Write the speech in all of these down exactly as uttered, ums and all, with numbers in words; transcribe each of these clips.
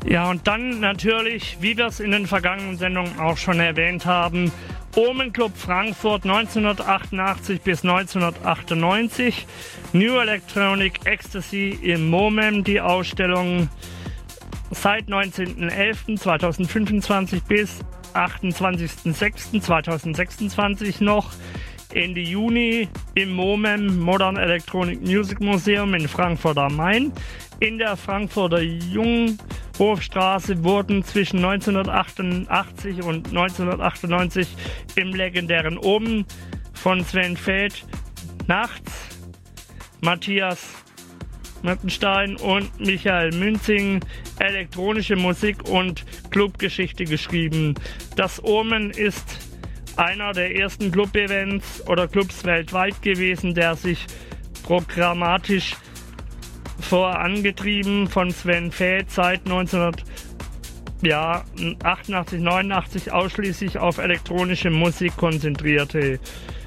Ja, und dann natürlich, wie wir es in den vergangenen Sendungen auch schon erwähnt haben, Omen Club Frankfurt neunzehnhundertachtundachtzig bis neunzehnhundertachtundneunzig, New Electronic Ecstasy im MOMEM, die Ausstellung seit neunzehnten elften zweitausendfünfundzwanzig bis achtundzwanzigsten sechsten zweitausendsechsundzwanzig noch. Ende Juni im MOMEM, Modern Electronic Music Museum in Frankfurt am Main. In der Frankfurter Junghofstraße wurden zwischen neunzehnhundertachtundachtzig und neunzehnhundertachtundneunzig im legendären Oben von Sven Väth nachts Matthias Möttenstein und Michael Münzing elektronische Musik und Clubgeschichte geschrieben. Das Omen ist einer der ersten Club-Events oder Clubs weltweit gewesen, der sich programmatisch vorangetrieben von Sven Väth seit neunzehnhundertachtundachtzig, neunundachtzig ausschließlich auf elektronische Musik konzentrierte.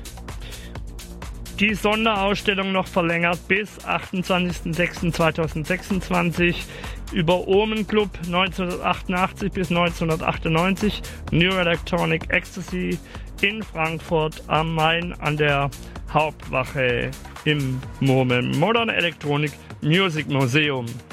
Die Sonderausstellung noch verlängert bis achtundzwanzigsten sechsten zweitausendsechsundzwanzig über Omen Club neunzehnhundertachtundachtzig bis neunzehnhundertachtundneunzig, New Electronic Ecstasy in Frankfurt am Main an der Hauptwache im MOMEM, Modern Electronic Music Museum.